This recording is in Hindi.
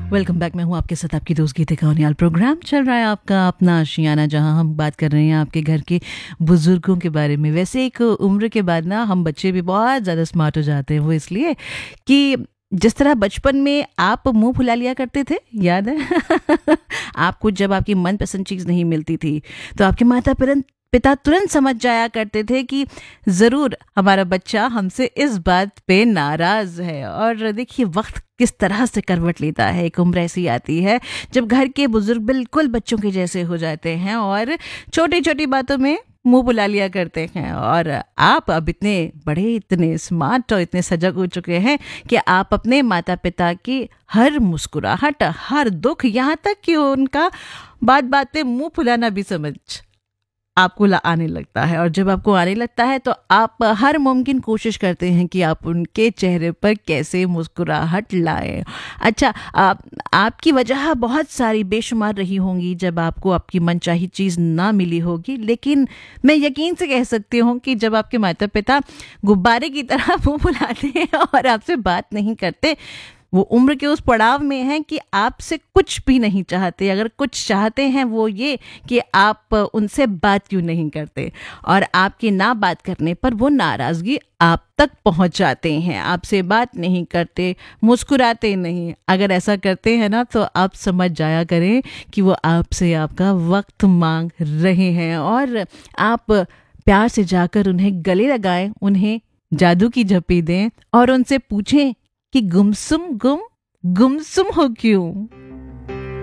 Welcome back. मैं हूँ आपके साथ आपकी दोस्त गीते कौनियाल। प्रोग्राम चल रहा है आपका अपना आशियाना, जहाँ हम बात कर रहे हैं आपके घर के बुजुर्गों के बारे में। वैसे एक उम्र के बाद ना हम बच्चे भी बहुत ज़्यादा स्मार्ट हो जाते हैं। वो इसलिए कि जिस तरह बचपन में आप मुंह फुला लिया करते थे, याद है? आपको जब आपकी मनपसंद चीज़ नहीं मिलती थी तो आपके पिता तुरंत समझ जाया करते थे कि ज़रूर हमारा बच्चा हमसे इस बात पे नाराज़ है। और देखिए वक्त किस तरह से करवट लेता है। एक उम्र ऐसी आती है जब घर के बुजुर्ग बिल्कुल बच्चों के जैसे हो जाते हैं और छोटी छोटी बातों में मुंह बुला लिया करते हैं। और आप अब इतने बड़े, इतने स्मार्ट और इतने सजग हो चुके हैं कि आप अपने माता पिता की हर मुस्कुराहट, हर दुख, यहाँ तक कि उनका बात बात पे मुंह फुलाना भी समझ आपको आने लगता है। और जब आपको आने लगता है तो आप हर मुमकिन कोशिश करते हैं कि आप उनके चेहरे पर कैसे मुस्कुराहट लाएं। अच्छा, आपकी वजह बहुत सारी बेशुमार रही होंगी जब आपको आपकी मनचाही चीज़ ना मिली होगी, लेकिन मैं यकीन से कह सकती हूँ कि जब आपके माता पिता गुब्बारे की तरह मुंह फुलाते हैं और आपसे बात नहीं करते, वो उम्र के उस पड़ाव में हैं कि आपसे कुछ भी नहीं चाहते। अगर कुछ चाहते हैं वो ये कि आप उनसे बात क्यों नहीं करते, और आपके ना बात करने पर वो नाराज़गी आप तक पहुंच जाते हैं, आपसे बात नहीं करते, मुस्कुराते नहीं। अगर ऐसा करते हैं ना तो आप समझ जाया करें कि वो आपसे आपका वक्त मांग रहे हैं। और आप प्यार से जाकर उन्हें गले लगाएं, उन्हें जादू की झप्पी दें और उनसे पूछें कि गुमसुम हो क्यों।